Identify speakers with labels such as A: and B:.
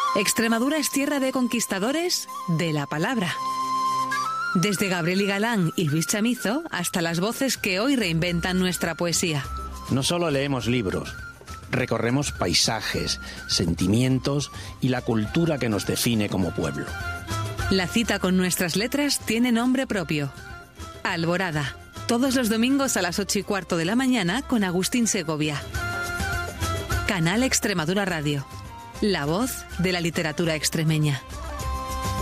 A: Extremadura es tierra de conquistadores de la palabra. Desde Gabriel y Galán y Luis Chamizo hasta las voces que hoy reinventan nuestra poesía.
B: No solo leemos libros, recorremos paisajes, sentimientos y la cultura que nos define como pueblo.
A: La cita con nuestras letras tiene nombre propio. Alborada. Todos los domingos a las 8:15 de la mañana con Agustín Segovia. Canal Extremadura Radio. La voz de la literatura extremeña.